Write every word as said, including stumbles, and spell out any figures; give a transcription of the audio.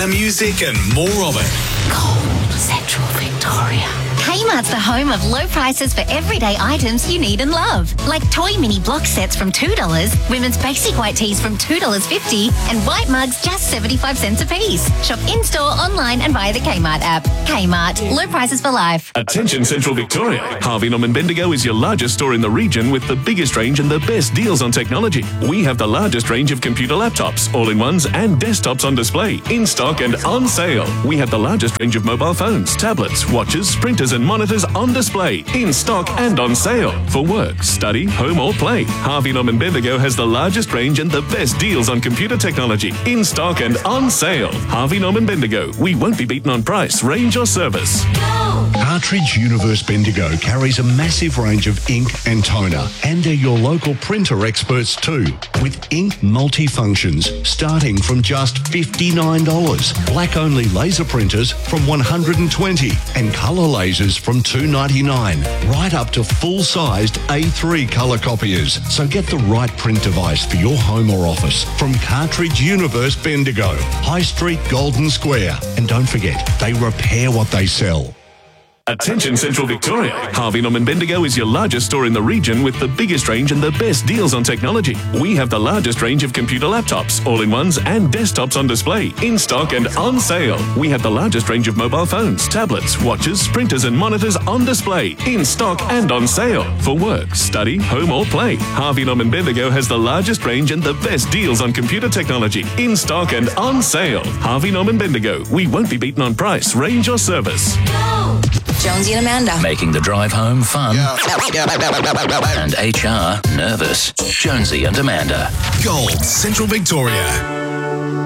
better music and more of it. Cold Central Victoria. Kmart's the home of low prices for everyday items you need and love. Like toy mini block sets from two dollars, women's basic white tees from two dollars fifty, and white mugs just seventy-five cents a piece. Shop in-store, online and via the Kmart app. Kmart, low prices for life. Attention Central Victoria. Harvey Norman Bendigo is your largest store in the region with the biggest range and the best deals on technology. We have the largest range of computer laptops, all-in-ones and desktops on display, in stock and on sale. We have the largest range of mobile phones, tablets, watches, printers and monitors on display, in stock and on sale. For work, study, home or play, Harvey Norman Bendigo has the largest range and the best deals on computer technology, in stock and on sale. Harvey Norman Bendigo. We won't be beaten on price, range or service. Cartridge Universe Bendigo carries a massive range of ink and toner, and they're your local printer experts too, with ink multifunctions starting from just fifty-nine dollars, black-only laser printers from one hundred twenty dollars, and colour lasers from two ninety-nine, right up to full-sized A three colour copiers. So get the right print device for your home or office from Cartridge Universe Bendigo, High Street, Golden Square. And don't forget, they repair what they sell. Attention Central Victoria. Harvey Norman Bendigo is your largest store in the region with the biggest range and the best deals on technology. We have the largest range of computer laptops, all-in-ones and desktops on display, in stock and on sale. We have the largest range of mobile phones, tablets, watches, printers and monitors on display, in stock and on sale. For work, study, home or play, Harvey Norman Bendigo has the largest range and the best deals on computer technology, in stock and on sale. Harvey Norman Bendigo. We won't be beaten on price, range or service. Jonesy and Amanda. Making the drive home fun. Yeah. And H R nervous. Jonesy and Amanda. Gold Central Victoria.